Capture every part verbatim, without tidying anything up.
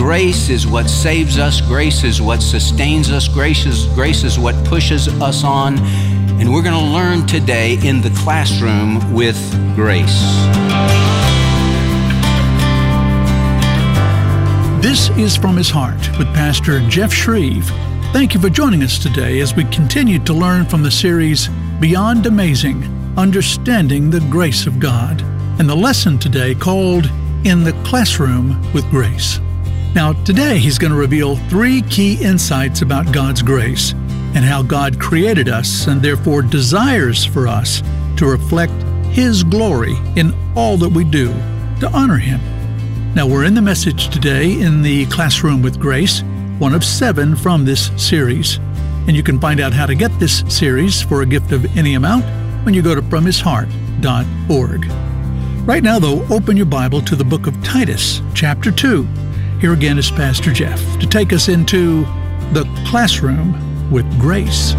grace is what saves us. Grace is what sustains us. Grace is, grace is what pushes us on. And we're going to learn today in the classroom with grace. This is From His Heart with Pastor Jeff Shreve. Thank you for joining us today as we continue to learn from the series Beyond Amazing, Understanding the Grace of God, and the lesson today called In the Classroom with Grace. Now, today he's going to reveal three key insights about God's grace and how God created us and therefore desires for us to reflect His glory in all that we do to honor Him. Now, we're in the message today in the Classroom with Grace, one of seven from this series. And you can find out how to get this series for a gift of any amount when you go to from his heart dot org. Right now, though, open your Bible to the book of Titus, chapter two. Here again is Pastor Jeff to take us into the Classroom with Grace.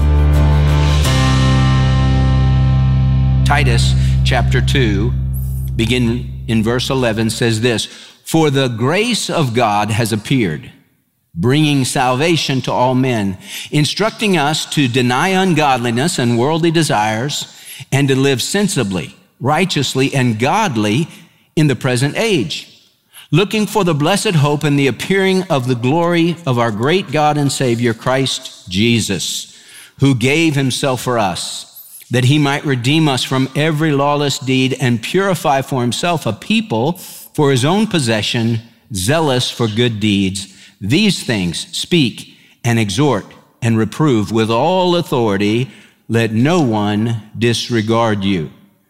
Titus chapter two, begin in verse eleven, says this, "For the grace of God has appeared, bringing salvation to all men, instructing us to deny ungodliness and worldly desires, and to live sensibly, righteously, and godly in the present age, looking for the blessed hope and the appearing of the glory of our great God and Savior, Christ Jesus, who gave Himself for us, that He might redeem us from every lawless deed and purify for Himself a people for His own possession, zealous for good deeds. These things speak and exhort and reprove with all authority. Let no one disregard you."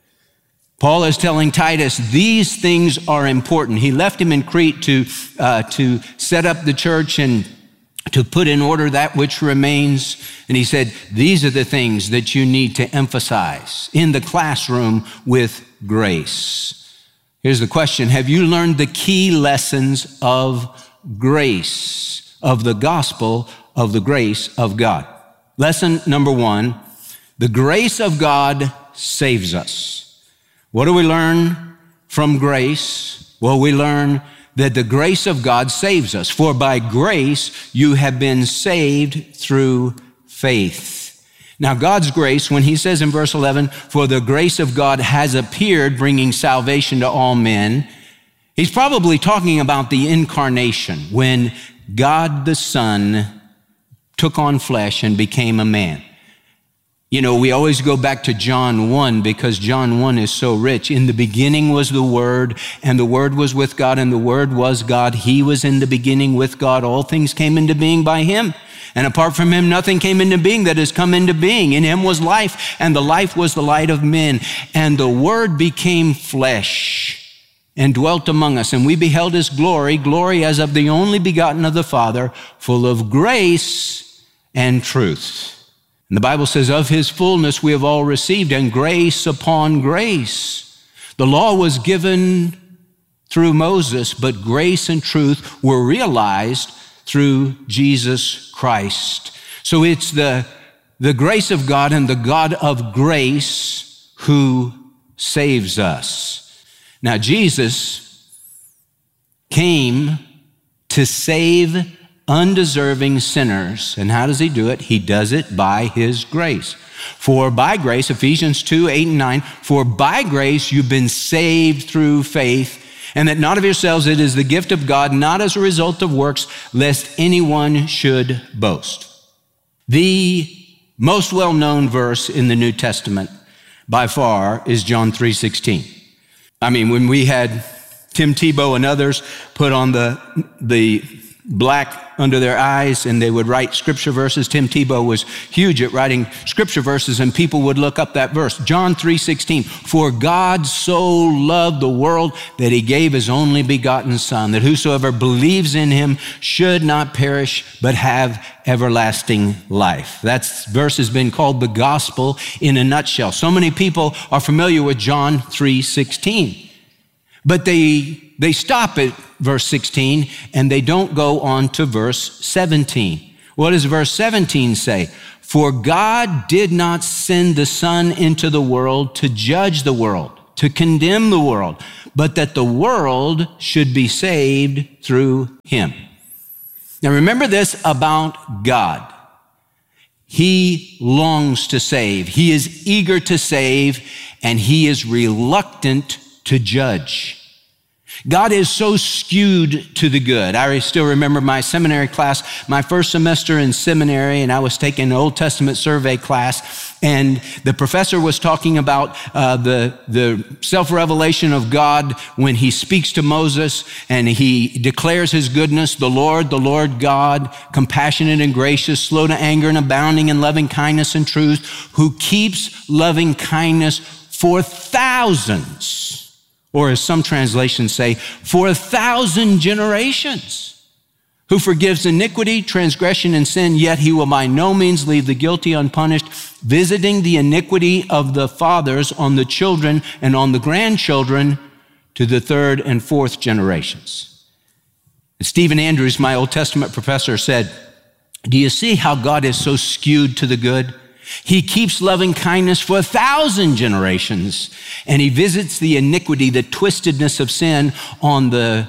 Paul is telling Titus these things are important. He left him in Crete to, uh, to set up the church and to put in order that which remains. And he said, these are the things that you need to emphasize in the classroom with grace. Here's the question. Have you learned the key lessons of grace, of the gospel of the grace of God? Lesson number one, the grace of God saves us. What do we learn from grace? Well, we learn that the grace of God saves us. For by grace you have been saved through faith. Now, God's grace, when He says in verse eleven, "For the grace of God has appeared, bringing salvation to all men," He's probably talking about the incarnation, when God the Son took on flesh and became a man. You know, we always go back to John one because John one is so rich. In the beginning was the Word, and the Word was with God, and the Word was God. He was in the beginning with God. All things came into being by Him. And apart from Him, nothing came into being that has come into being. In Him was life, and the life was the light of men. And the Word became flesh and dwelt among us. And we beheld His glory, glory as of the only begotten of the Father, full of grace and truth. And the Bible says, of His fullness we have all received, and grace upon grace. The law was given through Moses, but grace and truth were realized through Jesus Christ. So it's the, the grace of God and the God of grace who saves us. Now, Jesus came to save undeserving sinners. And how does He do it? He does it by His grace. For by grace, Ephesians two, eight and nine, for by grace you've been saved through faith, and that not of yourselves, it is the gift of God, not as a result of works, lest anyone should boast. The most well-known verse in the New Testament by far is John three sixteen. I mean, when we had Tim Tebow and others put on the, the black under their eyes and they would write scripture verses. Tim Tebow was huge at writing scripture verses, and people would look up that verse. John three sixteen, for God so loved the world that He gave His only begotten Son, that whosoever believes in Him should not perish but have everlasting life. That verse has been called the gospel in a nutshell. So many people are familiar with John three sixteen, but they They stop at verse sixteen and they don't go on to verse seventeen. What does verse seventeen say? For God did not send the Son into the world to judge the world, to condemn the world, but that the world should be saved through Him. Now remember this about God. He longs to save. He is eager to save, and he is reluctant to judge. God is so skewed to the good. I still remember my seminary class, my first semester in seminary, and I was taking an Old Testament survey class, and the professor was talking about uh, the, the self-revelation of God when he speaks to Moses and he declares his goodness, the Lord, the Lord God, compassionate and gracious, slow to anger and abounding in loving kindness and truth, who keeps loving kindness for thousands. Or as some translations say, for a thousand generations, who forgives iniquity, transgression, and sin, yet he will by no means leave the guilty unpunished, visiting the iniquity of the fathers on the children and on the grandchildren to the third and fourth generations. And Stephen Andrews, my Old Testament professor, said, do you see how God is so skewed to the good? He keeps loving kindness for a thousand generations, and he visits the iniquity, the twistedness of sin on the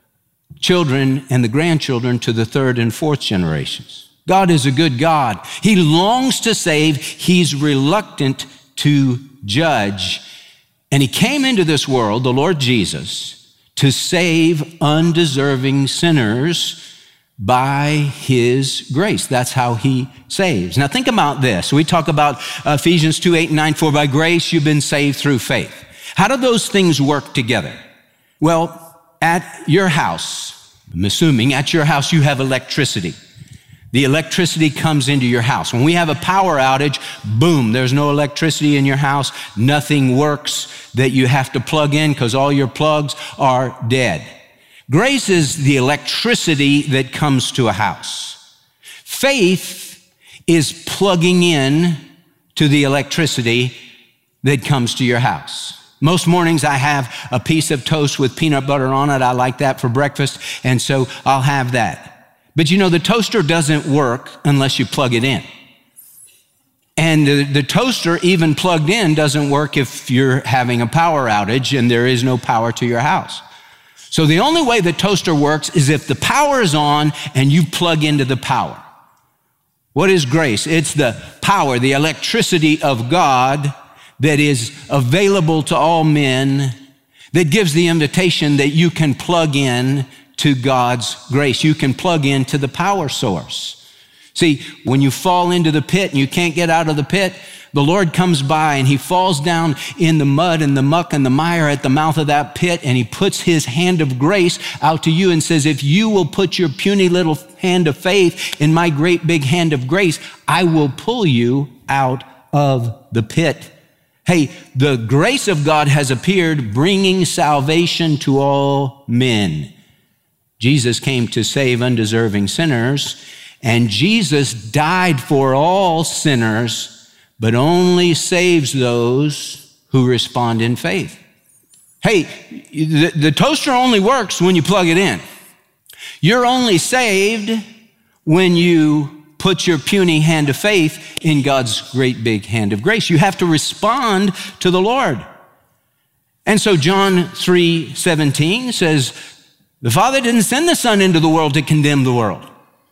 children and the grandchildren to the third and fourth generations. God is a good God. He longs to save. He's reluctant to judge. And he came into this world, the Lord Jesus, to save undeserving sinners by his grace. That's how he saves. Now think about this. We talk about Ephesians two, eight, and nine, for by grace you've been saved through faith. How do those things work together? Well, at your house, I'm assuming at your house you have electricity. The electricity comes into your house. When we have a power outage, boom, there's no electricity in your house. Nothing works that you have to plug in because all your plugs are dead. Grace is the electricity that comes to a house. Faith is plugging in to the electricity that comes to your house. Most mornings I have a piece of toast with peanut butter on it. I like that for breakfast, and so I'll have that. But you know, the toaster doesn't work unless you plug it in. And the, the toaster, even plugged in, doesn't work if you're having a power outage and there is no power to your house. So the only way the toaster works is if the power is on and you plug into the power. What is grace? It's the power, the electricity of God that is available to all men, that gives the invitation that you can plug in to God's grace. You can plug into the power source. See, when you fall into the pit and you can't get out of the pit, the Lord comes by and he falls down in the mud and the muck and the mire at the mouth of that pit, and he puts his hand of grace out to you and says, if you will put your puny little hand of faith in my great big hand of grace, I will pull you out of the pit. Hey, the grace of God has appeared, bringing salvation to all men. Jesus came to save undeserving sinners, and Jesus died for all sinners, but only saves those who respond in faith. Hey, the, the toaster only works when you plug it in. You're only saved when you put your puny hand of faith in God's great big hand of grace. You have to respond to the Lord. And so John three seventeen says, the Father didn't send the Son into the world to condemn the world.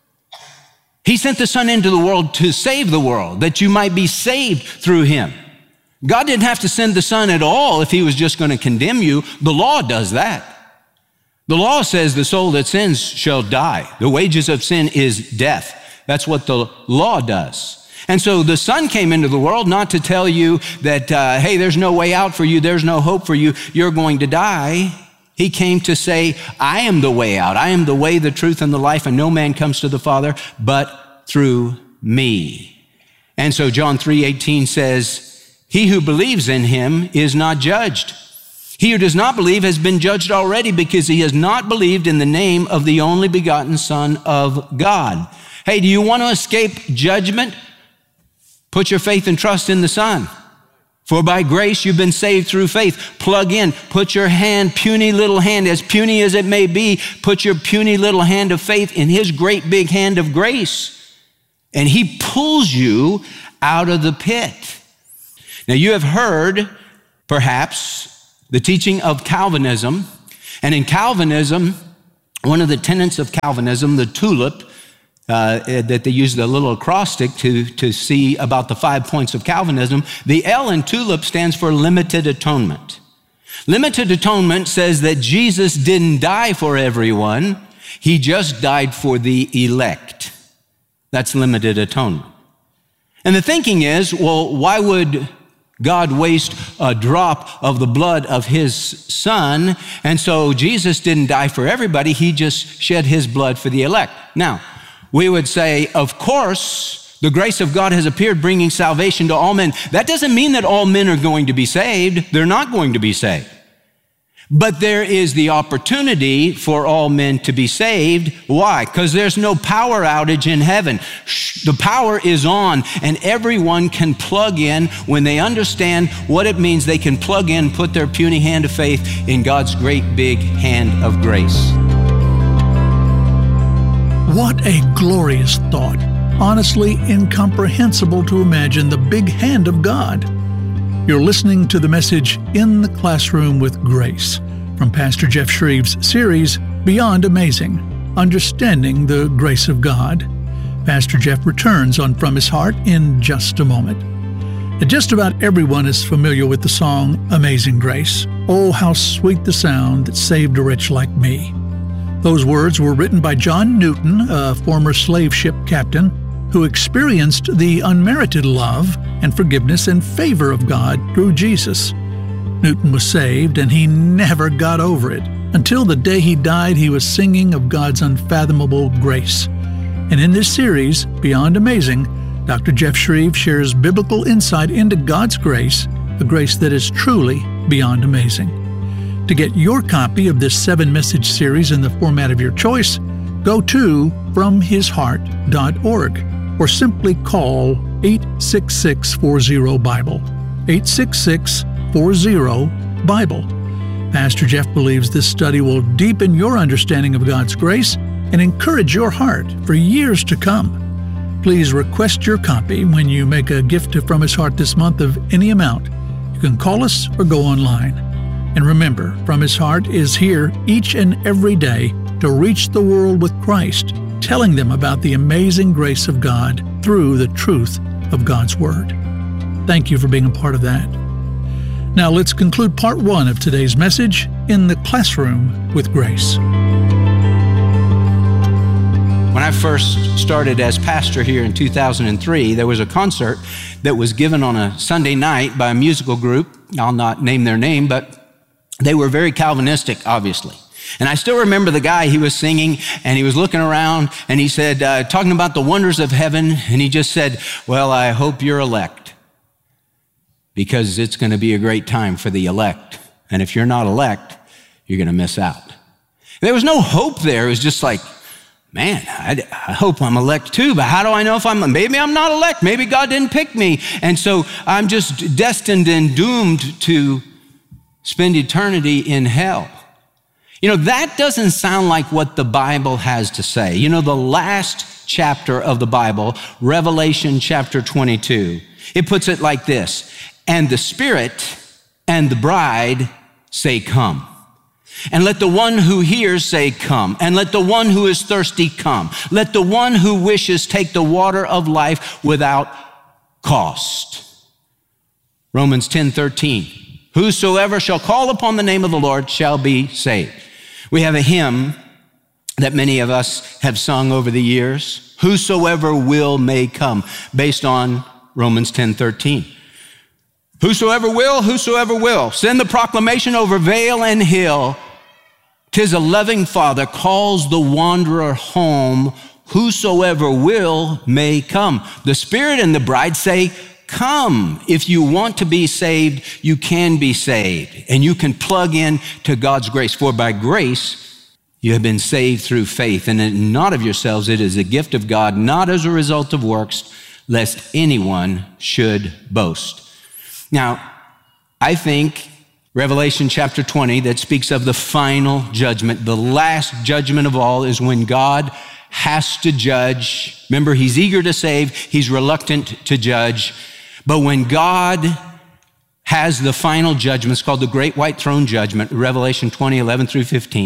He sent the Son into the world to save the world, that you might be saved through him. God didn't have to send the Son at all if he was just going to condemn you. The law does that. The law says the soul that sins shall die. The wages of sin is death. That's what the law does. And so the Son came into the world not to tell you that, uh, hey, there's no way out for you, there's no hope for you, you're going to die. He came to say, I am the way out. I am the way, the truth, and the life, and no man comes to the Father but through me. And so John three eighteen says, he who believes in him is not judged. He who does not believe has been judged already, because he has not believed in the name of the only begotten Son of God. Hey, do you want to escape judgment? Put your faith and trust in the Son. For by grace you've been saved through faith. Plug in, put your hand, puny little hand, as puny as it may be, put your puny little hand of faith in his great big hand of grace, and he pulls you out of the pit. Now you have heard, perhaps, the teaching of Calvinism, and in Calvinism, one of the tenets of Calvinism, the tulip, uh, that they use the little acrostic to, to see about the five points of Calvinism. The L in TULIP stands for limited atonement. Limited atonement says that Jesus didn't die for everyone. He just died for the elect. That's limited atonement. And the thinking is, well, why would God waste a drop of the blood of his son? And so Jesus didn't die for everybody. He just shed his blood for the elect. Now, we would say, of course, the grace of God has appeared, bringing salvation to all men. That doesn't mean that all men are going to be saved. They're not going to be saved. But there is the opportunity for all men to be saved. Why? Because there's no power outage in heaven. The power is on, and everyone can plug in when they understand what it means. They can plug in, put their puny hand of faith in God's great big hand of grace. What a glorious thought. Honestly incomprehensible to imagine the big hand of God. You're listening to the message In the Classroom with Grace from Pastor Jeff Shreve's series, Beyond Amazing, Understanding the Grace of God. Pastor Jeff returns on From His Heart in just a moment. And just about everyone is familiar with the song Amazing Grace. Oh, how sweet the sound that saved a wretch like me. Those words were written by John Newton, a former slave ship captain, who experienced the unmerited love and forgiveness and favor of God through Jesus. Newton was saved, and he never got over it. Until the day he died, he was singing of God's unfathomable grace. And in this series, Beyond Amazing, Doctor Jeff Shreve shares biblical insight into God's grace, a grace that is truly beyond amazing. To get your copy of this seven-message series in the format of your choice, go to from his heart dot org. or simply call eight six six, four zero, Bible, eight six six, four zero, Bible. Pastor Jeff believes this study will deepen your understanding of God's grace and encourage your heart for years to come. Please request your copy when you make a gift to From His Heart this month of any amount. You can call us or go online. And remember, From His Heart is here each and every day to reach the world with Christ, telling them about the amazing grace of God through the truth of God's Word. Thank you for being a part of that. Now let's conclude part one of today's message, In the Classroom with Grace. When I first started as pastor here in two thousand three, there was a concert that was given on a Sunday night by a musical group. I'll not name their name, but they were very Calvinistic, obviously. And I still remember the guy, he was singing and he was looking around and he said, uh, talking about the wonders of heaven. And he just said, well, I hope you're elect, because it's going to be a great time for the elect. And if you're not elect, you're going to miss out. There was no hope there. It was just like, man, I, I hope I'm elect too, but how do I know if I'm, maybe I'm not elect. Maybe God didn't pick me. And so I'm just destined and doomed to spend eternity in hell. You know, that doesn't sound like what the Bible has to say. You know, the last chapter of the Bible, Revelation chapter twenty-two, it puts it like this: and the Spirit and the bride say, come. And let the one who hears say, come. And let the one who is thirsty come. Let the one who wishes take the water of life without cost. Romans ten thirteen, whosoever shall call upon the name of the Lord shall be saved. We have a hymn that many of us have sung over the years, whosoever will may come, based on Romans ten thirteen. Whosoever will, whosoever will, send the proclamation over vale and hill. 'Tis a loving Father calls the wanderer home. Whosoever will may come. The Spirit and the bride say, come. If you want to be saved, you can be saved. And you can plug in to God's grace. For by grace, you have been saved through faith. And not of yourselves, it is a gift of God, not as a result of works, lest anyone should boast. Now, I think Revelation chapter twenty, that speaks of the final judgment, the last judgment of all, is when God has to judge. Remember, he's eager to save, he's reluctant to judge. But when God has the final judgment, it's called the Great White Throne Judgment, Revelation twenty, eleven through fifteen,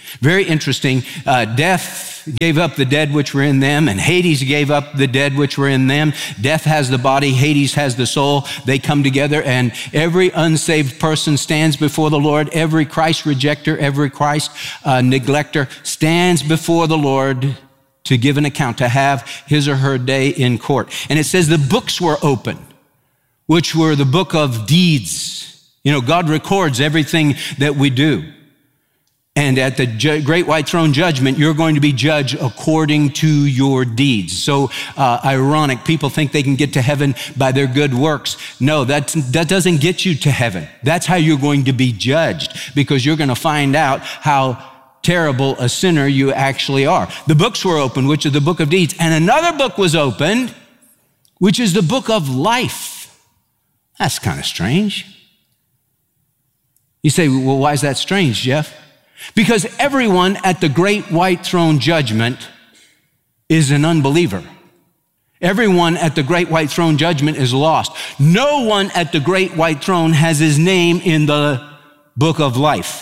Very interesting. Uh, death gave up the dead which were in them, and Hades gave up the dead which were in them. Death has the body, Hades has the soul. They come together, and every unsaved person stands before the Lord. Every Christ rejecter, every Christ uh, neglecter stands before the Lord to give an account, to have his or her day in court. And it says the books were open, which were the book of deeds. You know, God records everything that we do. And at the ju- great white throne judgment, you're going to be judged according to your deeds. So uh, ironic, people think they can get to heaven by their good works. No, that, that doesn't get you to heaven. That's how you're going to be judged, because you're going to find out how terrible a sinner you actually are. The books were opened, which is the book of deeds. And another book was opened, which is the book of life. That's kind of strange. You say, well, why is that strange, Jeff? Because everyone at the great white throne judgment is an unbeliever. Everyone at the great white throne judgment is lost. No one at the great white throne has his name in the book of life.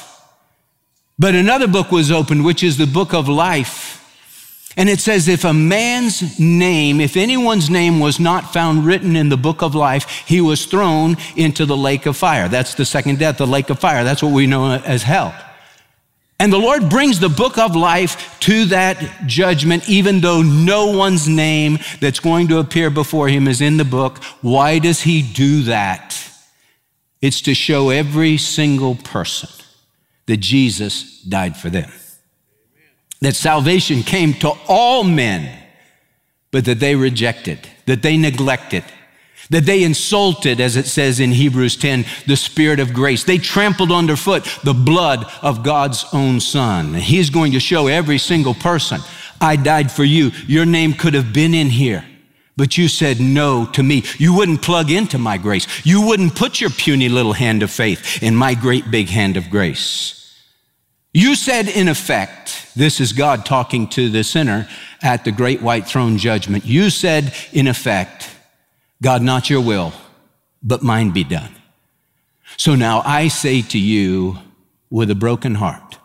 But another book was opened, which is the book of life. And it says, if a man's name, if anyone's name was not found written in the book of life, he was thrown into the lake of fire. That's the second death, the lake of fire. That's what we know as hell. And the Lord brings the book of life to that judgment, even though no one's name that's going to appear before him is in the book. Why does he do that? It's to show every single person that Jesus died for them. That salvation came to all men, but that they rejected, that they neglected, that they insulted, as it says in Hebrews ten, the Spirit of grace. They trampled underfoot the blood of God's own Son. And he's going to show every single person, I died for you. Your name could have been in here, but you said no to me. You wouldn't plug into my grace. You wouldn't put your puny little hand of faith in my great big hand of grace. You said, in effect, this is God talking to the sinner at the great white throne judgment. You said, in effect, God, not your will, but mine be done. So now I say to you with a broken heart,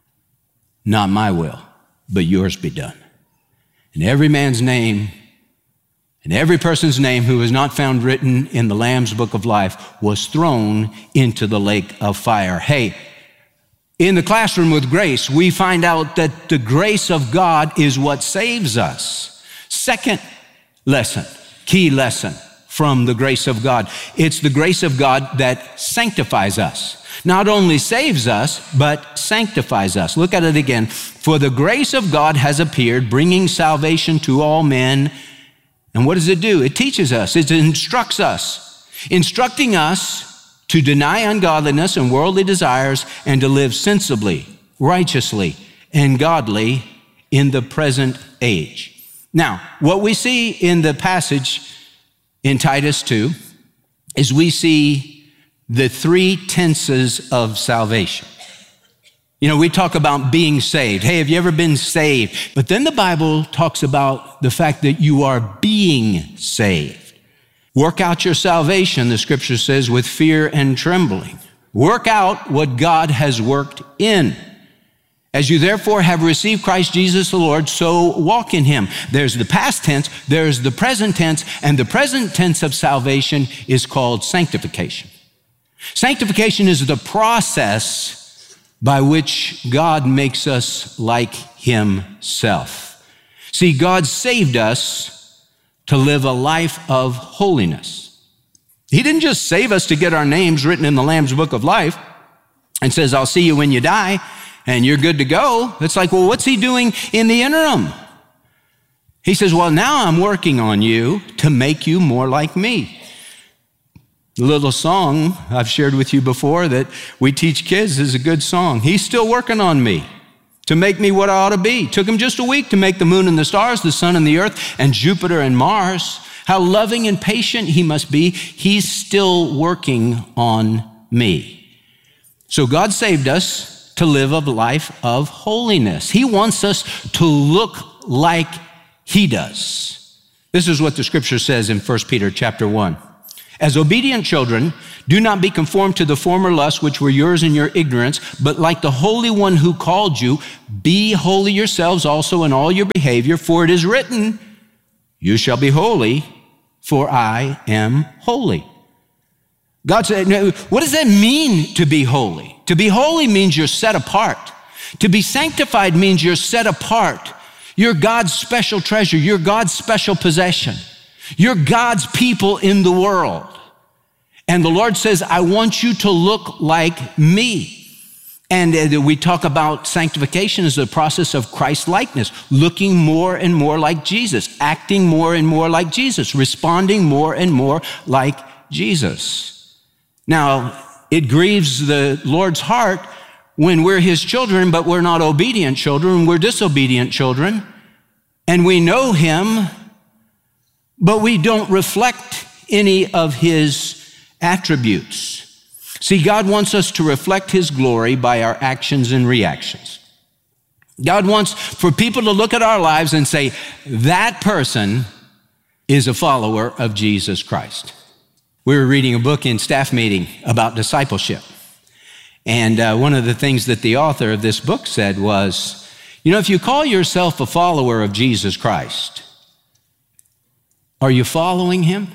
not my will, but yours be done. And every man's name and every person's name who was not found written in the Lamb's book of life was thrown into the lake of fire. Hey, in the classroom with grace, we find out that the grace of God is what saves us. Second lesson, key lesson from the grace of God. It's the grace of God that sanctifies us. Not only saves us, but sanctifies us. Look at it again. For the grace of God has appeared, bringing salvation to all men. And what does it do? It teaches us. It instructs us, instructing us to deny ungodliness and worldly desires and to live sensibly, righteously, and godly in the present age. Now, what we see in the passage in Titus two is we see the three tenses of salvation. You know, we talk about being saved. Hey, have you ever been saved? But then the Bible talks about the fact that you are being saved. Work out your salvation, the scripture says, with fear and trembling. Work out what God has worked in. As you therefore have received Christ Jesus the Lord, so walk in him. There's the past tense, there's the present tense, and the present tense of salvation is called sanctification. Sanctification is the process by which God makes us like himself. See, God saved us to live a life of holiness. He didn't just save us to get our names written in the Lamb's book of life and says, I'll see you when you die and you're good to go. It's like, well, what's he doing in the interim? He says, well, now I'm working on you to make you more like me. The little song I've shared with you before that we teach kids is a good song. He's still working on me to make me what I ought to be. Took him just a week to make the moon and the stars, the sun and the earth, and Jupiter and Mars. How loving and patient he must be. He's still working on me. So God saved us to live a life of holiness. He wants us to look like he does. This is what the scripture says in First Peter chapter one. As obedient children, do not be conformed to the former lusts which were yours in your ignorance, but like the Holy One who called you, be holy yourselves also in all your behavior, for it is written, you shall be holy, for I am holy. God said, what does that mean to be holy? To be holy means you're set apart. To be sanctified means you're set apart. You're God's special treasure. You're God's special possession. You're God's people in the world. And the Lord says, I want you to look like me. And we talk about sanctification as the process of Christ-likeness, looking more and more like Jesus, acting more and more like Jesus, responding more and more like Jesus. Now, it grieves the Lord's heart when we're his children, but we're not obedient children, we're disobedient children, and we know him, but we don't reflect any of his attributes. See, God wants us to reflect his glory by our actions and reactions. God wants for people to look at our lives and say, that person is a follower of Jesus Christ. We were reading a book in staff meeting about discipleship. And uh, one of the things that the author of this book said was, you know, if you call yourself a follower of Jesus Christ, are you following him?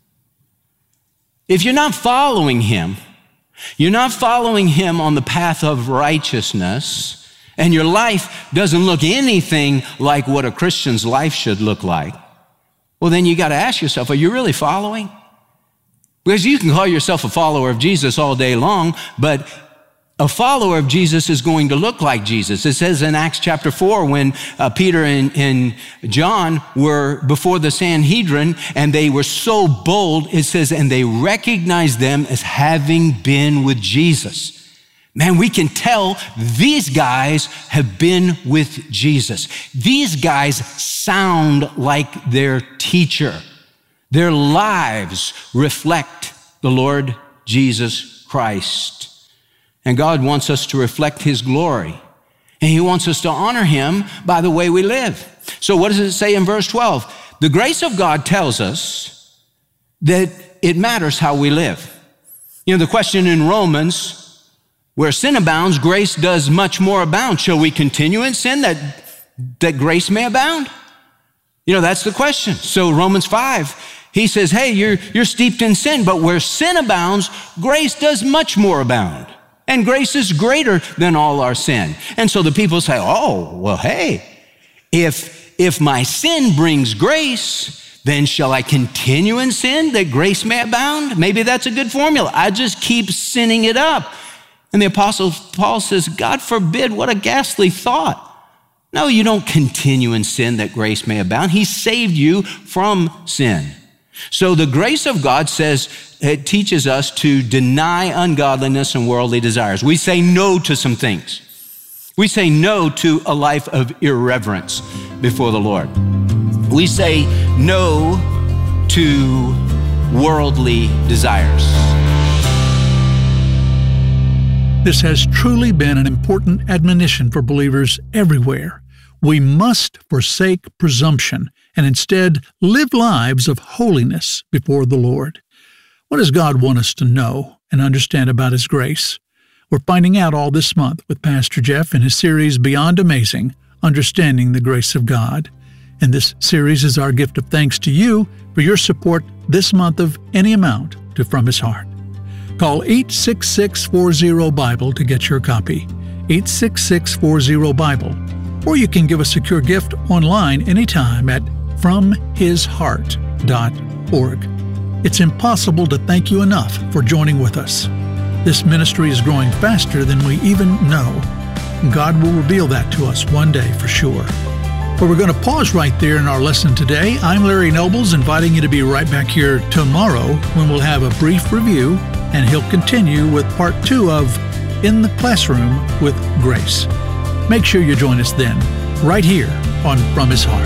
If you're not following him, you're not following him on the path of righteousness, and your life doesn't look anything like what a Christian's life should look like, well, then you got to ask yourself, are you really following? Because you can call yourself a follower of Jesus all day long, but a follower of Jesus is going to look like Jesus. It says in Acts chapter four, when uh, Peter and, and John were before the Sanhedrin, and they were so bold, it says, and they recognized them as having been with Jesus. Man, we can tell these guys have been with Jesus. These guys sound like their teacher. Their lives reflect the Lord Jesus Christ. And God wants us to reflect his glory. And he wants us to honor him by the way we live. So what does it say in verse twelve? The grace of God tells us that it matters how we live. You know, the question in Romans, where sin abounds, grace does much more abound. Shall we continue in sin that, that grace may abound? You know, that's the question. So Romans five, he says, hey, you're, you're steeped in sin, but where sin abounds, grace does much more abound. And grace is greater than all our sin. And so the people say, oh, well, hey, if, if my sin brings grace, then shall I continue in sin that grace may abound? Maybe that's a good formula. I just keep sinning it up. And the Apostle Paul says, God forbid, what a ghastly thought. No, you don't continue in sin that grace may abound. He saved you from sin. So the grace of God says, it teaches us to deny ungodliness and worldly desires. We say no to some things. We say no to a life of irreverence before the Lord. We say no to worldly desires. This has truly been an important admonition for believers everywhere. We must forsake presumption and instead live lives of holiness before the Lord. What does God want us to know and understand about his grace? We're finding out all this month with Pastor Jeff in his series Beyond Amazing, Understanding the Grace of God. And this series is our gift of thanks to you for your support this month of any amount to From His Heart. Call eight six six, four zero, Bible to get your copy, eight six six, four zero, Bible. Or you can give a secure gift online anytime at from his heart dot org. It's impossible to thank you enough for joining with us. This ministry is growing faster than we even know. God will reveal that to us one day for sure. But we're going to pause right there in our lesson today. I'm Larry Nobles, inviting you to be right back here tomorrow when we'll have a brief review, and he'll continue with part two of In the Classroom with Grace. Make sure you join us then, right here on From His Heart.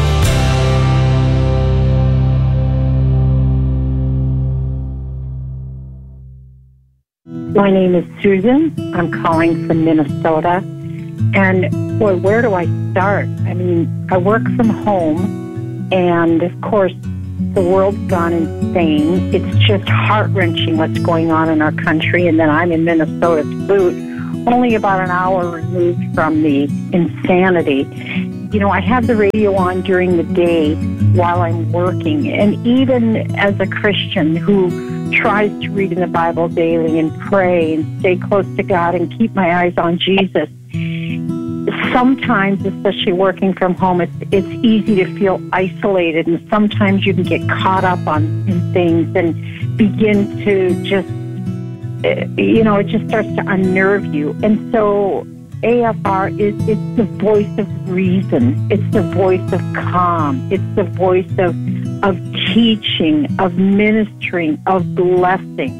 My name is Susan. I'm calling from Minnesota. And boy, where do I start? I mean, I work from home, and of course, the world's gone insane. It's just heart-wrenching what's going on in our country. And then I'm in Minnesota to boot, only about an hour removed from the insanity. You know, I have the radio on during the day while I'm working. And even as a Christian who tries to read in the Bible daily and pray and stay close to God and keep my eyes on Jesus, sometimes, especially working from home, it's, it's easy to feel isolated, and sometimes you can get caught up on in things and begin to just, you know, it just starts to unnerve you. And so A F R is it's the voice of reason. It's the voice of calm. It's the voice of of teaching, of ministering, of blessing.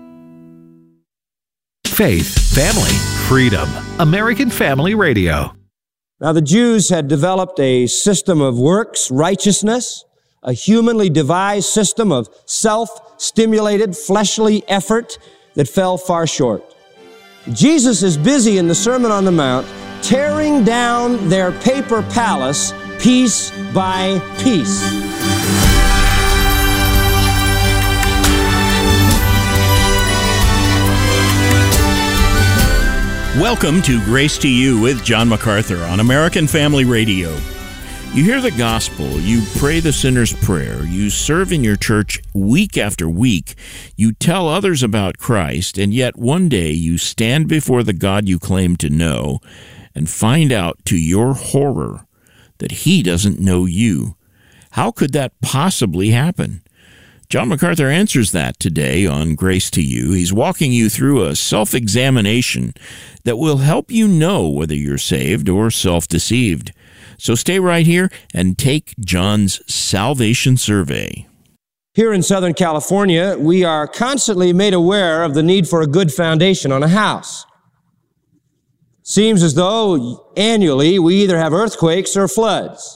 Faith, family, freedom. American Family Radio. Now, the Jews had developed a system of works righteousness, a humanly devised system of self-stimulated fleshly effort that fell far short. Jesus is busy in the Sermon on the Mount tearing down their paper palace piece by piece. Welcome to Grace to You with John MacArthur on American Family Radio. You hear the gospel, you pray the sinner's prayer, you serve in your church week after week, you tell others about Christ, and yet one day you stand before the God you claim to know and find out to your horror that He doesn't know you. How could that possibly happen? John MacArthur answers that today on Grace to You. He's walking you through a self-examination that will help you know whether you're saved or self-deceived. So stay right here and take John's salvation survey. Here in Southern California, we are constantly made aware of the need for a good foundation on a house. Seems as though annually we either have earthquakes or floods.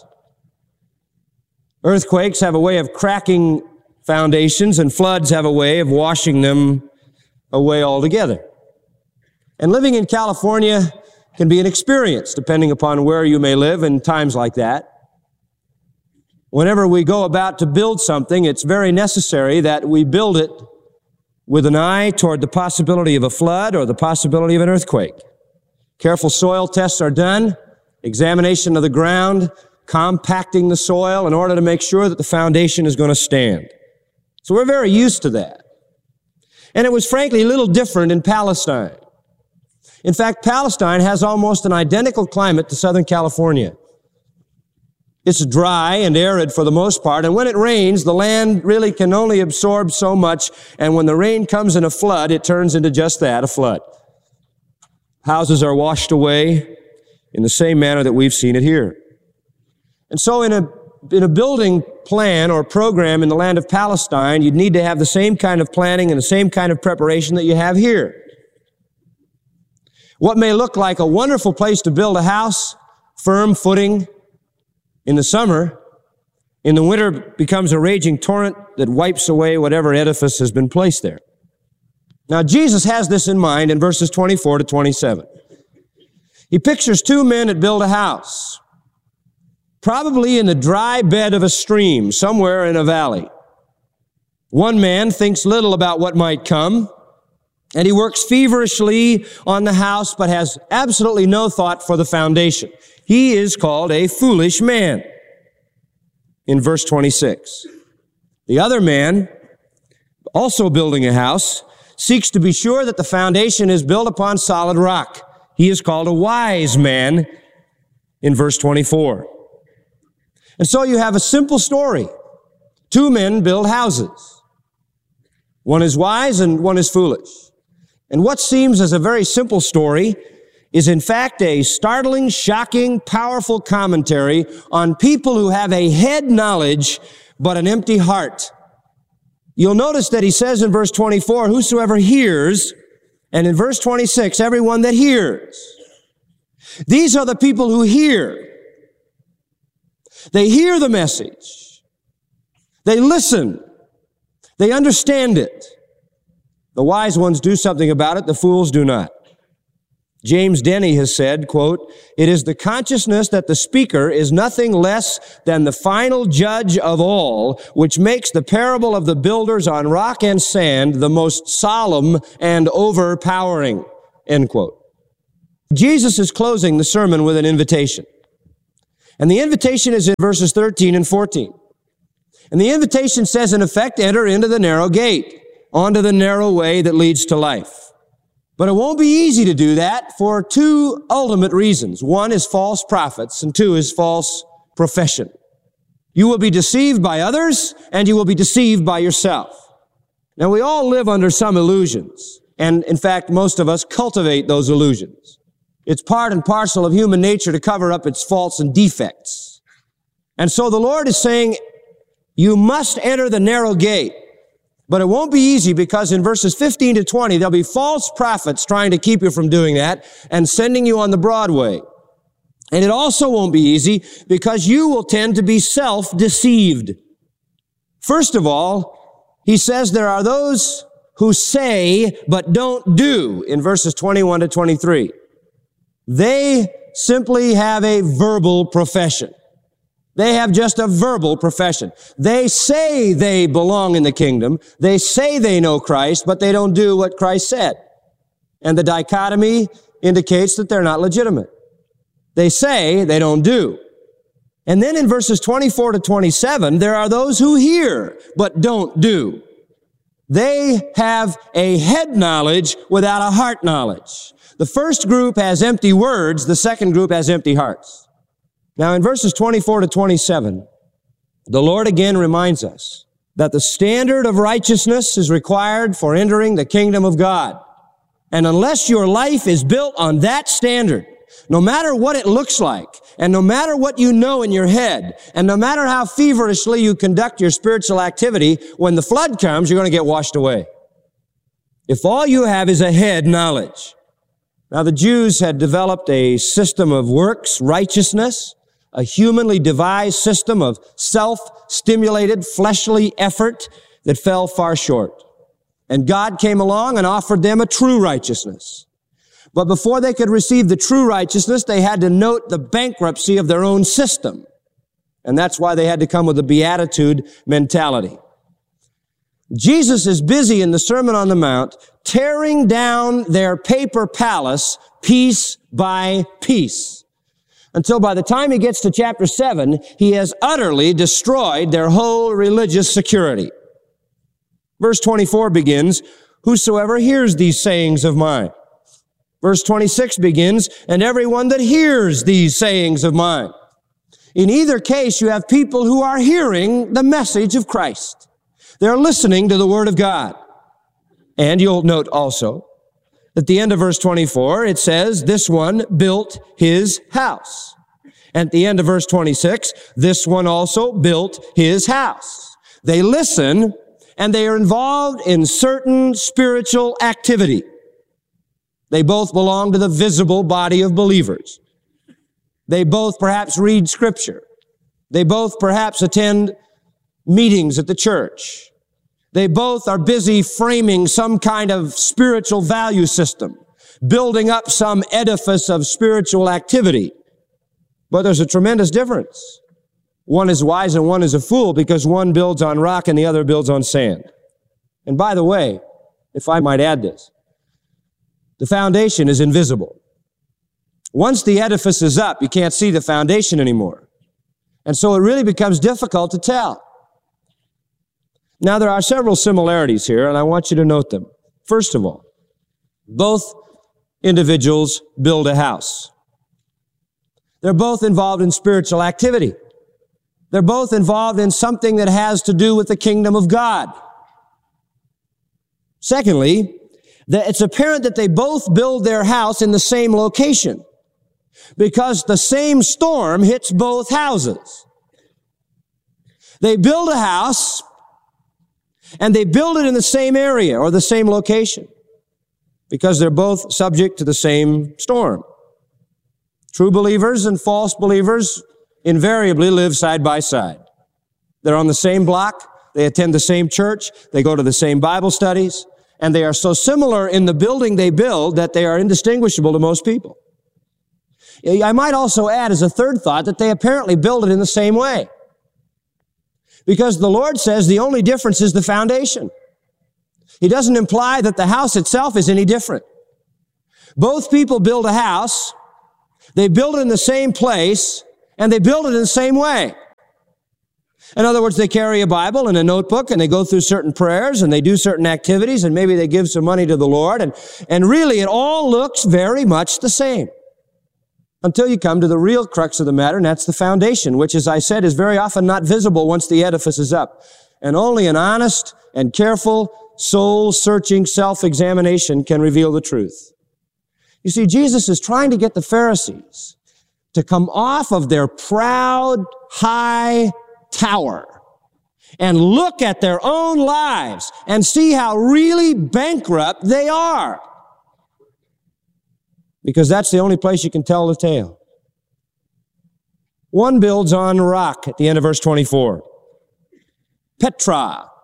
Earthquakes have a way of cracking foundations, and floods have a way of washing them away altogether. And living in California can be an experience, depending upon where you may live in times like that. Whenever we go about to build something, it's very necessary that we build it with an eye toward the possibility of a flood or the possibility of an earthquake. Careful soil tests are done, examination of the ground, compacting the soil in order to make sure that the foundation is going to stand. So we're very used to that. And it was frankly a little different in Palestine. In fact, Palestine has almost an identical climate to Southern California. It's dry and arid for the most part, and when it rains, the land really can only absorb so much, and when the rain comes in a flood, it turns into just that, a flood. Houses are washed away in the same manner that we've seen it here. And so in a in a building plan or program in the land of Palestine, you'd need to have the same kind of planning and the same kind of preparation that you have here. What may look like a wonderful place to build a house, firm footing, in the summer, in the winter becomes a raging torrent that wipes away whatever edifice has been placed there. Now, Jesus has this in mind in verses twenty-four to twenty-seven. He pictures two men that build a house, probably in the dry bed of a stream, somewhere in a valley. One man thinks little about what might come, and he works feverishly on the house, but has absolutely no thought for the foundation. He is called a foolish man in verse twenty-six. The other man, also building a house, seeks to be sure that the foundation is built upon solid rock. He is called a wise man in verse twenty-four. And so you have a simple story. Two men build houses. One is wise and one is foolish. And what seems as a very simple story is in fact a startling, shocking, powerful commentary on people who have a head knowledge but an empty heart. You'll notice that he says in verse twenty-four, whosoever hears, and in verse twenty-six, everyone that hears. These are the people who hear. They hear the message. They listen. They understand it. The wise ones do something about it. The fools do not. James Denny has said, quote, "It is the consciousness that the speaker is nothing less than the final judge of all, which makes the parable of the builders on rock and sand the most solemn and overpowering," end quote. Jesus is closing the sermon with an invitation. And the invitation is in verses thirteen and fourteen. And the invitation says, in effect, enter into the narrow gate, onto the narrow way that leads to life. But it won't be easy to do that for two ultimate reasons. One is false prophets, and two is false profession. You will be deceived by others, and you will be deceived by yourself. Now, we all live under some illusions, and in fact, most of us cultivate those illusions. It's part and parcel of human nature to cover up its faults and defects. And so the Lord is saying, you must enter the narrow gate. But it won't be easy because in verses fifteen to twenty, there'll be false prophets trying to keep you from doing that and sending you on the broad way. And it also won't be easy because you will tend to be self-deceived. First of all, he says there are those who say but don't do in verses twenty-one to twenty-three. They simply have a verbal profession. They have just a verbal profession. They say they belong in the kingdom. They say they know Christ, but they don't do what Christ said. And the dichotomy indicates that they're not legitimate. They say, they don't do. And then in verses twenty-four to twenty-seven, there are those who hear, but don't do. They have a head knowledge without a heart knowledge. The first group has empty words. The second group has empty hearts. Now, in verses twenty-four to twenty-seven, the Lord again reminds us that the standard of righteousness is required for entering the kingdom of God. And unless your life is built on that standard, no matter what it looks like, and no matter what you know in your head, and no matter how feverishly you conduct your spiritual activity, when the flood comes, you're going to get washed away. If all you have is a head knowledge. Now, the Jews had developed a system of works, righteousness, a humanly devised system of self-stimulated fleshly effort that fell far short. And God came along and offered them a true righteousness. But before they could receive the true righteousness, they had to note the bankruptcy of their own system. And that's why they had to come with a beatitude mentality. Jesus is busy in the Sermon on the Mount tearing down their paper palace piece by piece, until by the time he gets to chapter seven, he has utterly destroyed their whole religious security. Verse twenty-four begins, "Whosoever hears these sayings of mine." Verse twenty-six begins, "And everyone that hears these sayings of mine." In either case, you have people who are hearing the message of Christ. They're listening to the Word of God. And you'll note also, at the end of verse twenty-four, it says, this one built his house. At the end of verse twenty-six, this one also built his house. They listen, and they are involved in certain spiritual activity. They both belong to the visible body of believers. They both perhaps read Scripture. They both perhaps attend meetings at the church. They both are busy framing some kind of spiritual value system, building up some edifice of spiritual activity. But there's a tremendous difference. One is wise and one is a fool, because one builds on rock and the other builds on sand. And by the way, if I might add this, the foundation is invisible. Once the edifice is up, you can't see the foundation anymore. And so it really becomes difficult to tell. Now, there are several similarities here, and I want you to note them. First of all, both individuals build a house. They're both involved in spiritual activity. They're both involved in something that has to do with the kingdom of God. Secondly, it's apparent that they both build their house in the same location, because the same storm hits both houses. They build a house, and they build it in the same area or the same location, because they're both subject to the same storm. True believers and false believers invariably live side by side. They're on the same block. They attend the same church. They go to the same Bible studies. And they are so similar in the building they build that they are indistinguishable to most people. I might also add as a third thought that they apparently build it in the same way. Because the Lord says the only difference is the foundation. He doesn't imply that the house itself is any different. Both people build a house, they build it in the same place, and they build it in the same way. In other words, they carry a Bible and a notebook, and they go through certain prayers, and they do certain activities, and maybe they give some money to the Lord, and, and really it all looks very much the same. Until you come to the real crux of the matter, and that's the foundation, which, as I said, is very often not visible once the edifice is up. And only an honest and careful, soul-searching self-examination can reveal the truth. You see, Jesus is trying to get the Pharisees to come off of their proud, high tower and look at their own lives and see how really bankrupt they are. Because that's the only place you can tell the tale. One builds on rock at the end of verse twenty-four. Petra.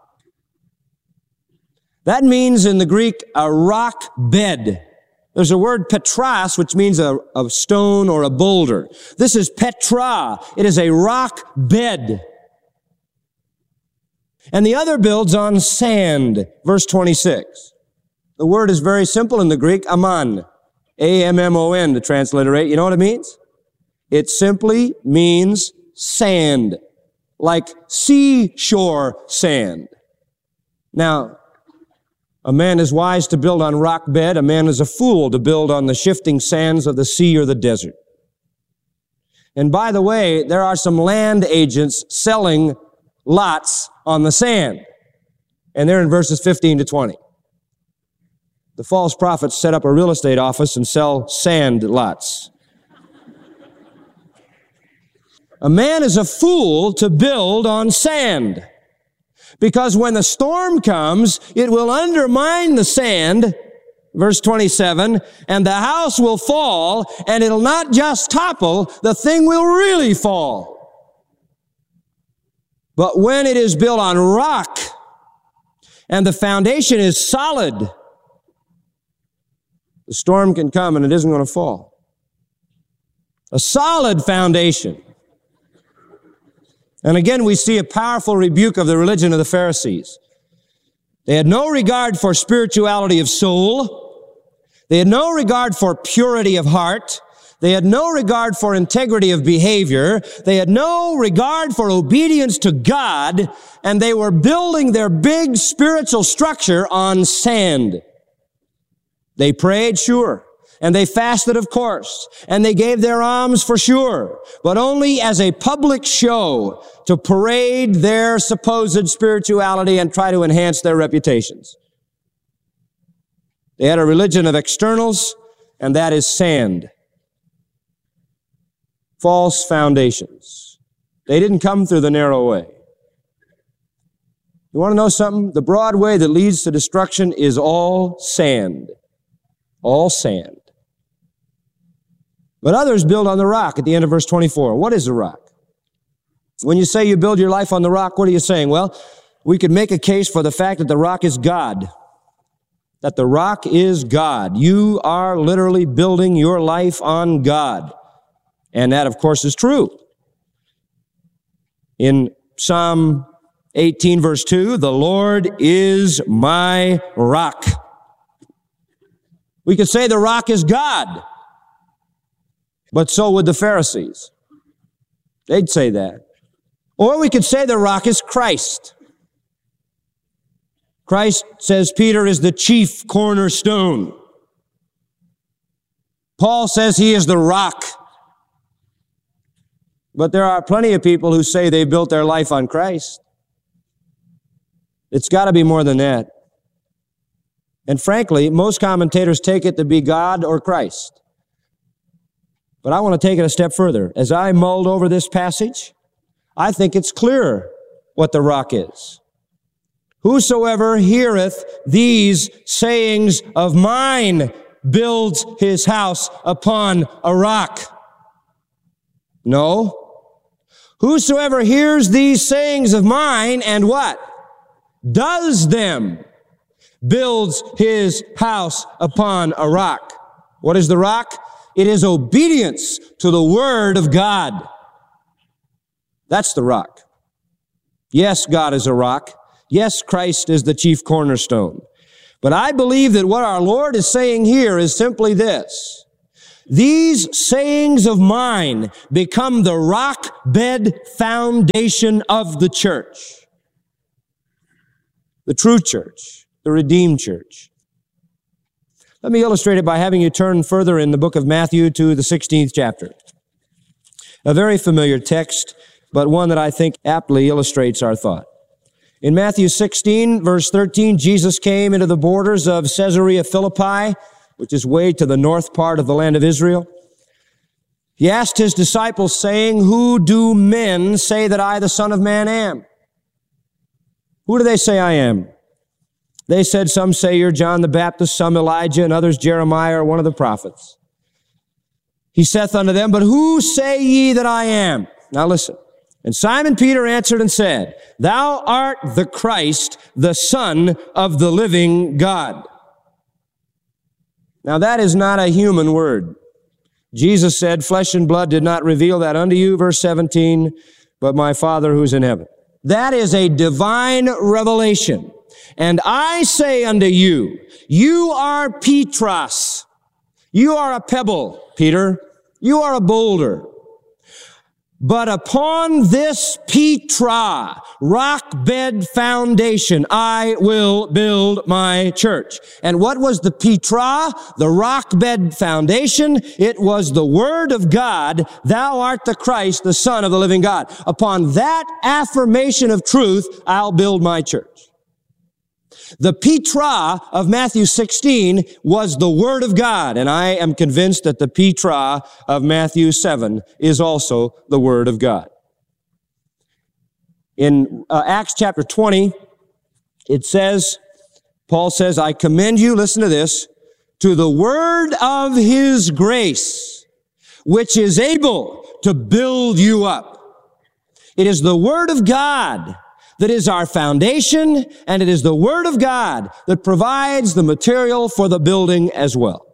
That means in the Greek a rock bed. There's a word petras, which means a, a stone or a boulder. This is Petra. It is a rock bed. And the other builds on sand. Verse twenty-six. The word is very simple in the Greek, ammon. A M M O N to transliterate. You know what it means? It simply means sand. Like seashore sand. Now, a man is wise to build on rock bed. A man is a fool to build on the shifting sands of the sea or the desert. And by the way, there are some land agents selling lots on the sand. And they're in verses fifteen to twenty. The false prophets set up a real estate office and sell sand lots. A man is a fool to build on sand. Because when the storm comes, it will undermine the sand, verse twenty-seven, and the house will fall, and it'll not just topple, the thing will really fall. But when it is built on rock, and the foundation is solid, the storm can come and it isn't going to fall. A solid foundation. And again, we see a powerful rebuke of the religion of the Pharisees. They had no regard for spirituality of soul. They had no regard for purity of heart. They had no regard for integrity of behavior. They had no regard for obedience to God. And they were building their big spiritual structure on sand. They prayed, sure. And they fasted, of course. And they gave their alms for sure. But only as a public show to parade their supposed spirituality and try to enhance their reputations. They had a religion of externals, and that is sand. False foundations. They didn't come through the narrow way. You want to know something? The broad way that leads to destruction is all sand. All sand. But others build on the rock at the end of verse twenty-four. What is the rock? When you say you build your life on the rock, what are you saying? Well, we could make a case for the fact that the rock is God. That the rock is God. You are literally building your life on God. And that, of course, is true. In Psalm eighteen, verse two, the Lord is my rock. We could say the rock is God. But so would the Pharisees. They'd say that. Or we could say the rock is Christ. Christ, says Peter, is the chief cornerstone. Paul says he is the rock. But there are plenty of people who say they built their life on Christ. It's got to be more than that. And frankly, most commentators take it to be God or Christ. But I want to take it a step further. As I mulled over this passage, I think it's clearer what the rock is. Whosoever heareth these sayings of mine builds his house upon a rock. No. Whosoever hears these sayings of mine and what? Does them. builds his house upon a rock. What is the rock? It is obedience to the Word of God. That's the rock. Yes, God is a rock. Yes, Christ is the chief cornerstone. But I believe that what our Lord is saying here is simply this. These sayings of mine become the rock bed foundation of the church. The true church, the redeemed church. Let me illustrate it by having you turn further in the book of Matthew to the sixteenth chapter. A very familiar text, but one that I think aptly illustrates our thought. In Matthew sixteen, verse thirteen, Jesus came into the borders of Caesarea Philippi, which is way to the north part of the land of Israel. He asked his disciples, saying, "Who do men say that I, the Son of Man, am?" Who do they say I am? They said, some say you're John the Baptist, some Elijah, and others Jeremiah or one of the prophets. He saith unto them, "But who say ye that I am?" Now listen. And Simon Peter answered and said, "Thou art the Christ, the Son of the living God." Now that is not a human word. Jesus said, "Flesh and blood did not reveal that unto you," verse seventeen, "but my Father who's in heaven." That is a divine revelation. And I say unto you, you are Petros. You are a pebble, Peter. You are a boulder. But upon this Petra, rock bed foundation, I will build my church. And what was the Petra, the rock bed foundation? It was the Word of God, "Thou art the Christ, the Son of the living God." Upon that affirmation of truth, I'll build my church. The Petra of Matthew sixteen was the Word of God, and I am convinced that the Petra of Matthew seven is also the Word of God. In uh, Acts chapter twenty, it says, Paul says, "I commend you," listen to this, "to the word of His grace, which is able to build you up." It is the Word of God that is our foundation, and it is the Word of God that provides the material for the building as well.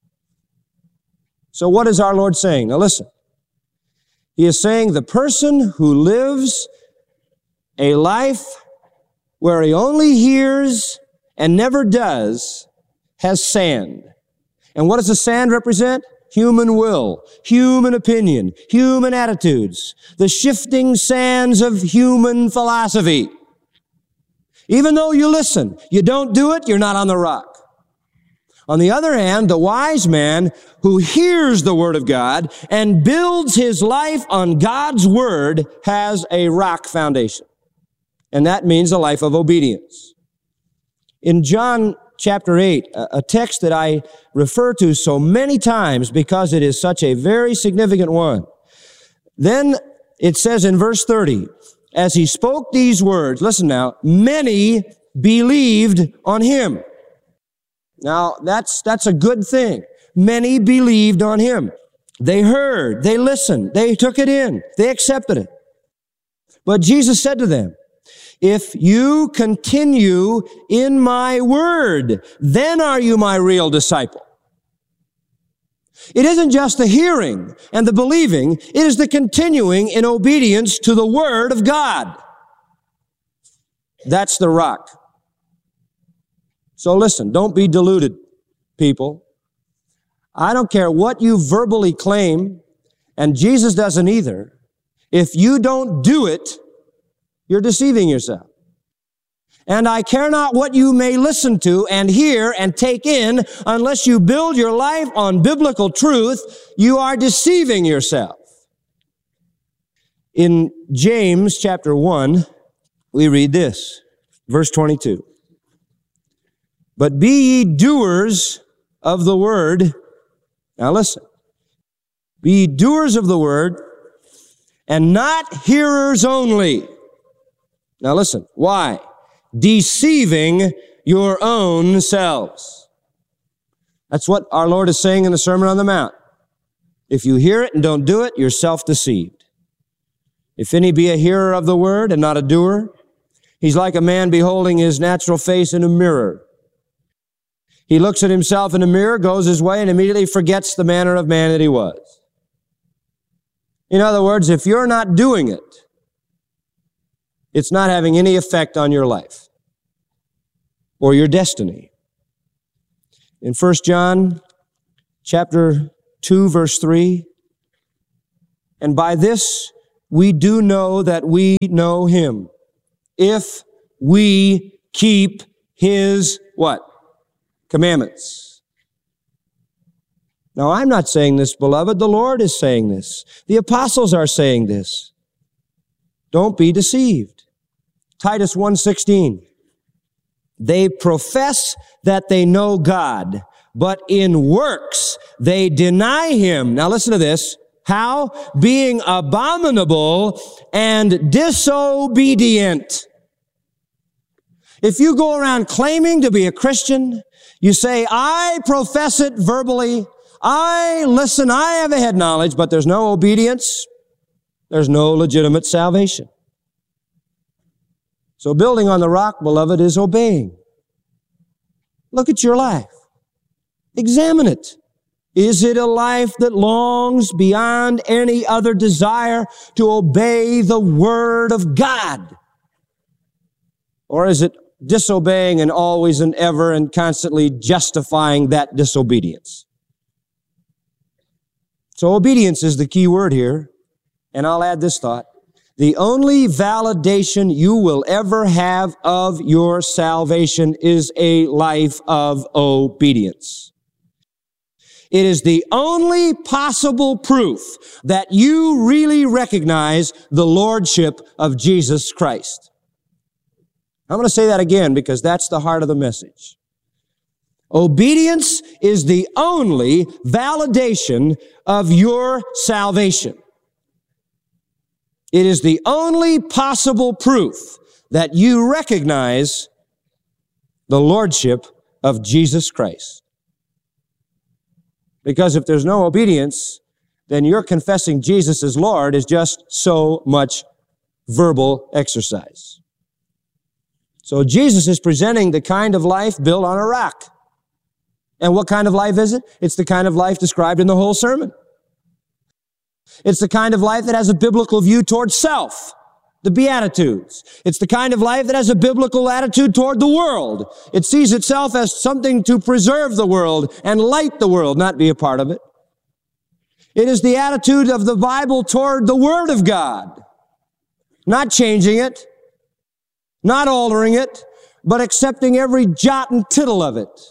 So what is our Lord saying? Now listen. He is saying the person who lives a life where he only hears and never does has sand. And what does the sand represent? Human will, human opinion, human attitudes, the shifting sands of human philosophy. Even though you listen, you don't do it, you're not on the rock. On the other hand, the wise man who hears the Word of God and builds his life on God's Word has a rock foundation. And that means a life of obedience. In John chapter eight, a text that I refer to so many times because it is such a very significant one. Then it says in verse thirty, as he spoke these words, listen now, many believed on him. Now, that's, that's a good thing. Many believed on him. They heard, they listened, they took it in, they accepted it. But Jesus said to them, "If you continue in my word, then are you my real disciple." It isn't just the hearing and the believing, it is the continuing in obedience to the Word of God. That's the rock. So listen, don't be deluded, people. I don't care what you verbally claim, and Jesus doesn't either. If you don't do it, you're deceiving yourself. And I care not what you may listen to and hear and take in, unless you build your life on biblical truth, you are deceiving yourself. In James chapter one, we read this, verse twenty-two. "But be ye doers of the word." Now listen. "Be ye doers of the word, and not hearers only." Now listen, why? "Deceiving your own selves." That's what our Lord is saying in the Sermon on the Mount. If you hear it and don't do it, you're self-deceived. "If any be a hearer of the word and not a doer, he's like a man beholding his natural face in a mirror. He looks at himself in the mirror, goes his way, and immediately forgets the manner of man that he was. In other words, if you're not doing it, it's not having any effect on your life or your destiny. In First John chapter two, verse three, and by this we do know that we know him, if we keep his what? Commandments. Now, I'm not saying this, beloved. The Lord is saying this. The apostles are saying this. Don't be deceived. Titus one sixteen. They profess that they know God, but in works they deny him. Now listen to this. How? Being abominable and disobedient. If you go around claiming to be a Christian, you say, I profess it verbally, I listen, I have a head knowledge, but there's no obedience, there's no legitimate salvation. So building on the rock, beloved, is obeying. Look at your life. Examine it. Is it a life that longs beyond any other desire to obey the Word of God? Or is it disobeying and always and ever and constantly justifying that disobedience? So obedience is the key word here. And I'll add this thought. The only validation you will ever have of your salvation is a life of obedience. It is the only possible proof that you really recognize the lordship of Jesus Christ. I'm going to say that again because that's the heart of the message. Obedience is the only validation of your salvation. It is the only possible proof that you recognize the lordship of Jesus Christ. Because if there's no obedience, then your confessing Jesus as Lord is just so much verbal exercise. So Jesus is presenting the kind of life built on a rock. And what kind of life is it? It's the kind of life described in the whole sermon. It's the kind of life that has a biblical view toward self, the Beatitudes. It's the kind of life that has a biblical attitude toward the world. It sees itself as something to preserve the world and light the world, not be a part of it. It is the attitude of the Bible toward the Word of God, not changing it, not altering it, but accepting every jot and tittle of it.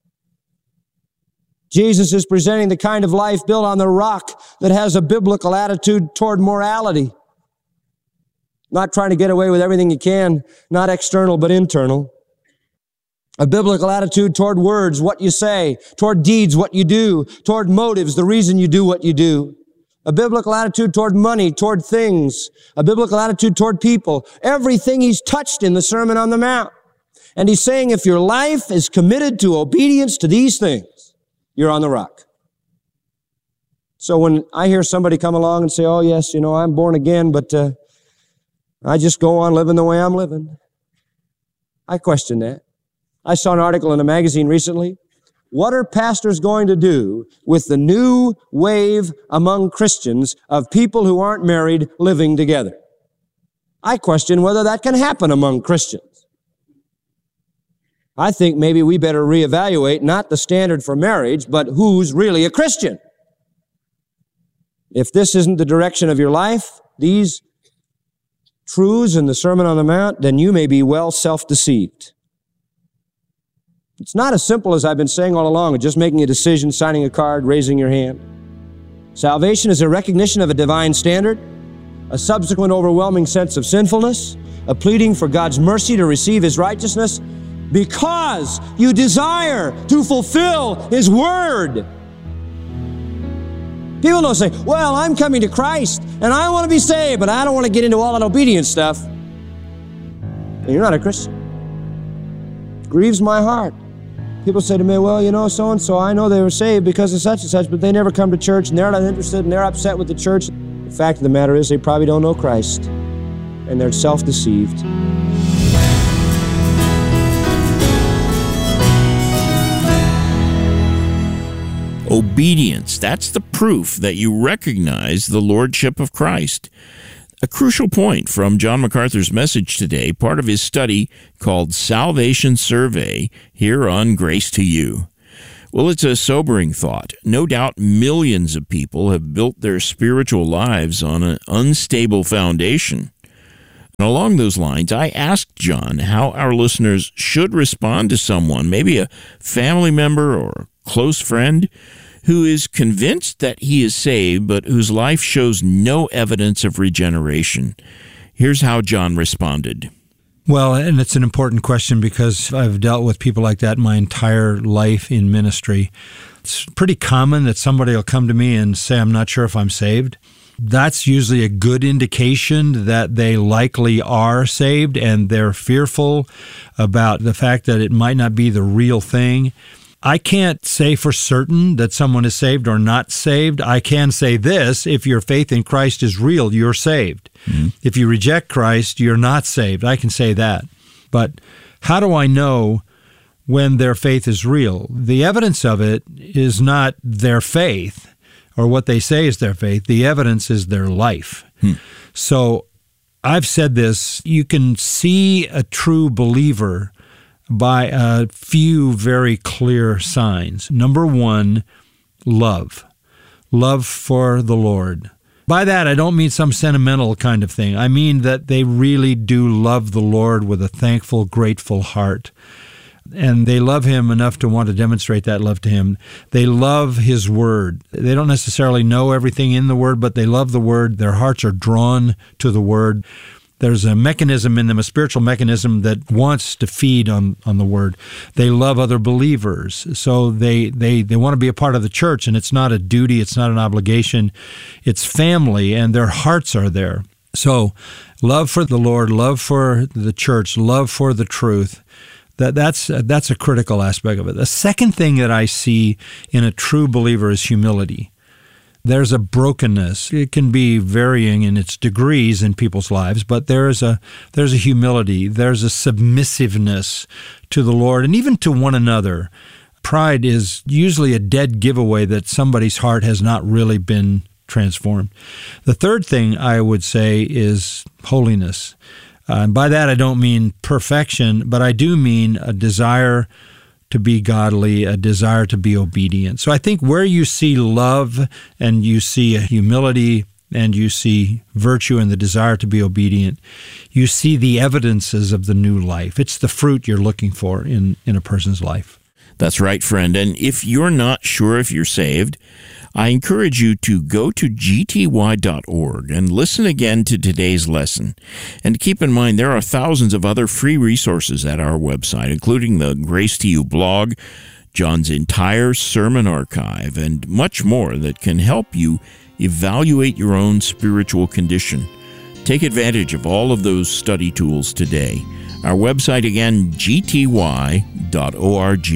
Jesus is presenting the kind of life built on the rock that has a biblical attitude toward morality. Not trying to get away with everything you can, not external but internal. A biblical attitude toward words, what you say, toward deeds, what you do, toward motives, the reason you do what you do. A biblical attitude toward money, toward things. A biblical attitude toward people. Everything he's touched in the Sermon on the Mount. And he's saying if your life is committed to obedience to these things, you're on the rock. So when I hear somebody come along and say, oh yes, you know, I'm born again, but uh, I just go on living the way I'm living, I question that. I saw an article in a magazine recently. What are pastors going to do with the new wave among Christians of people who aren't married living together? I question whether that can happen among Christians. I think maybe we better reevaluate not the standard for marriage, but who's really a Christian. If this isn't the direction of your life, these truths in the Sermon on the Mount, then you may be well self-deceived. It's not as simple as I've been saying all along, just making a decision, signing a card, raising your hand. Salvation is a recognition of a divine standard, a subsequent overwhelming sense of sinfulness, a pleading for God's mercy to receive His righteousness, because you desire to fulfill His Word. People don't say, well, I'm coming to Christ and I want to be saved, but I don't want to get into all that obedience stuff. And you're not a Christian. It grieves my heart. People say to me, well, you know, so-and-so, I know they were saved because of such and such, but they never come to church and they're not interested and they're upset with the church. The fact of the matter is they probably don't know Christ and they're self-deceived. Obedience, that's the proof that you recognize the lordship of Christ. A crucial point from John MacArthur's message today, part of his study called Salvation Survey, here on Grace to You. Well, it's a sobering thought. No doubt millions of people have built their spiritual lives on an unstable foundation. And along those lines, I asked John how our listeners should respond to someone, maybe a family member or a close friend, who is convinced that he is saved, but whose life shows no evidence of regeneration. Here's how John responded. Well, and it's an important question because I've dealt with people like that my entire life in ministry. It's pretty common that somebody will come to me and say, I'm not sure if I'm saved. That's usually a good indication that they likely are saved, and they're fearful about the fact that it might not be the real thing. I can't say for certain that someone is saved or not saved. I can say this: if your faith in Christ is real, you're saved. Mm-hmm. If you reject Christ, you're not saved. I can say that. But how do I know when their faith is real? The evidence of it is not their faith or what they say is their faith. The evidence is their life. Hmm. So I've said this: you can see a true believer by a few very clear signs. Number one, love. Love for the Lord. By that, I don't mean some sentimental kind of thing. I mean that they really do love the Lord with a thankful, grateful heart. And they love Him enough to want to demonstrate that love to Him. They love His Word. They don't necessarily know everything in the Word, but they love the Word. Their hearts are drawn to the Word. There's a mechanism in them, a spiritual mechanism that wants to feed on, on the Word. They love other believers, so they, they, they want to be a part of the church, and it's not a duty, it's not an obligation, it's family, and their hearts are there. So love for the Lord, love for the church, love for the truth, that, that's, that's a critical aspect of it. The second thing that I see in a true believer is humility. There's a brokenness. It can be varying in its degrees in people's lives, but there's a there's a humility. There's a submissiveness to the Lord and even to one another. Pride is usually a dead giveaway that somebody's heart has not really been transformed. The third thing I would say is holiness. Uh, and by that I don't mean perfection, but I do mean a desire to be godly, a desire to be obedient. So I think where you see love and you see a humility and you see virtue and the desire to be obedient, you see the evidences of the new life. It's the fruit you're looking for in, in a person's life. That's right, friend. And if you're not sure if you're saved, I encourage you to go to G T Y dot org and listen again to today's lesson. And keep in mind, there are thousands of other free resources at our website, including the Grace to You blog, John's entire sermon archive, and much more that can help you evaluate your own spiritual condition. Take advantage of all of those study tools today. Our website again, G T Y dot org.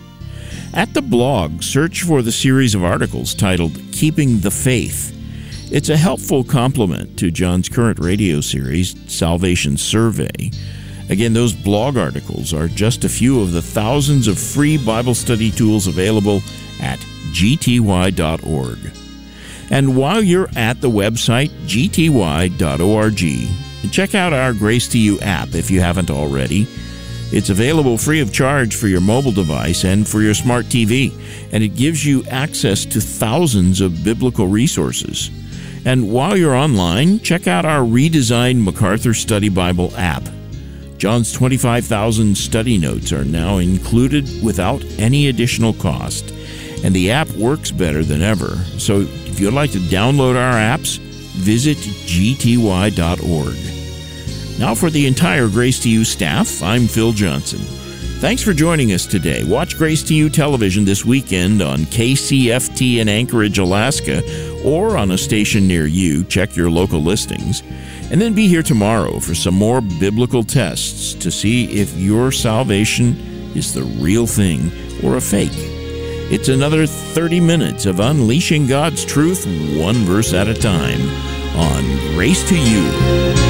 At the blog, search for the series of articles titled Keeping the Faith. It's a helpful complement to John's current radio series, Salvation Survey. Again, those blog articles are just a few of the thousands of free Bible study tools available at G T Y dot org. And while you're at the website, G T Y dot org, check out our Grace to You app if you haven't already. It's available free of charge for your mobile device and for your smart T V, and it gives you access to thousands of biblical resources. And while you're online, check out our redesigned MacArthur Study Bible app. John's twenty-five thousand study notes are now included without any additional cost, and the app works better than ever. So if you'd like to download our apps, visit G T Y dot org. Now for the entire Grace to You staff, I'm Phil Johnson. Thanks for joining us today. Watch Grace to You television this weekend on K C F T in Anchorage, Alaska, or on a station near you. Check your local listings. And then be here tomorrow for some more biblical tests to see if your salvation is the real thing or a fake. It's another thirty minutes of unleashing God's truth one verse at a time on Grace to You.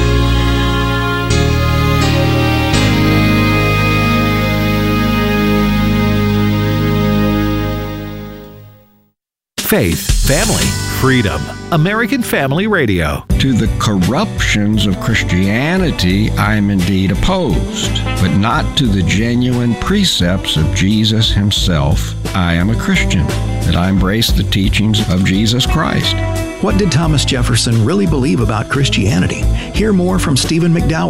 Faith, family, freedom. American Family Radio. To the corruptions of Christianity, I am indeed opposed, but not to the genuine precepts of Jesus himself. I am a Christian, that I embrace the teachings of Jesus Christ. What did Thomas Jefferson really believe about Christianity? Hear more from Stephen McDowell